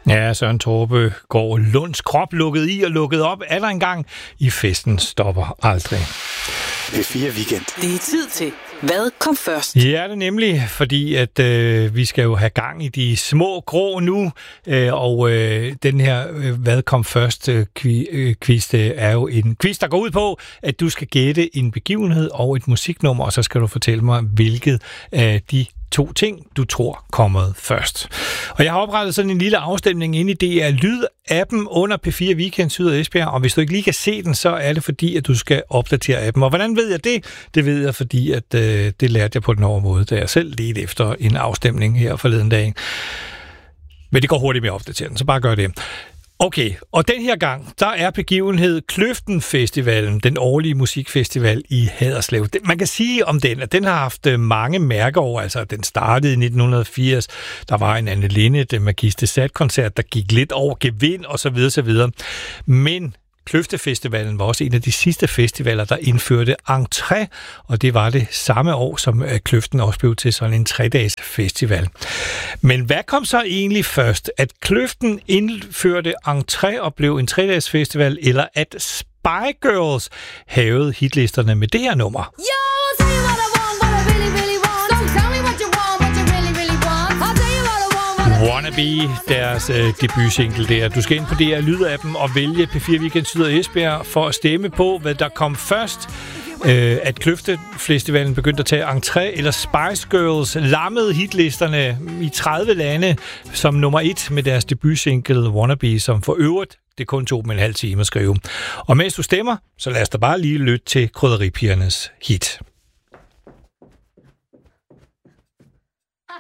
Ja, Søren Torpe går Lunds krop lukket i og lukket op. Er der engang i festen stopper aldrig. P4 Weekend. Det er tid til Hvad kom først? Ja, det er nemlig, fordi at vi skal jo have gang i de små grå nu, og den her Hvad kom først quiz, det er jo en quiz, der går ud på, at du skal gætte en begivenhed og et musiknummer, og så skal du fortælle mig, hvilket af de 2 ting, du tror kommer først. Og jeg har oprettet sådan en lille afstemning inde i DR Lyd-appen under P4 Weekend Syd og Esbjerg, og hvis du ikke lige kan se den, så er det fordi, at du skal opdatere appen. Og hvordan ved jeg det? Det ved jeg, fordi at, det lærte jeg på den hårde måde, da jeg selv ledte efter en afstemning her forleden dag. Men det går hurtigt med at opdatere den, så bare gør det. Okay, og den her gang, der er begivenhed Kløften Festivalen, den årlige musikfestival i Haderslev. Man kan sige om den, at den har haft mange mærkeår, altså den startede i 1980, der var en Anne Linnet Magiste Sat-koncert, der gik lidt over gevind osv. Men Kløftefestivalen var også en af de sidste festivaler, der indførte entré, og det var det samme år, som Kløften også blev til sådan en 3-dages festival. Men hvad kom så egentlig først? At Kløften indførte entré og blev en 3-dages festival, eller at Spy Girls havede hitlisterne med det her nummer? Wannabe, deres debutsingle der. Du skal ind på DR Lyd-appen og vælge P4 Weekend Syd og Esbjerg for at stemme på, hvad der kom først. At Kløftefestivalen begyndte at tage entré, eller Spice Girls lammede hitlisterne i 30 lande som nummer 1 med deres debutsingle Wannabe, som for øvrigt det kun tog dem en halv time at skrive. Og mens du stemmer, så lad os da bare lige lytte til Krydderipigernes hit.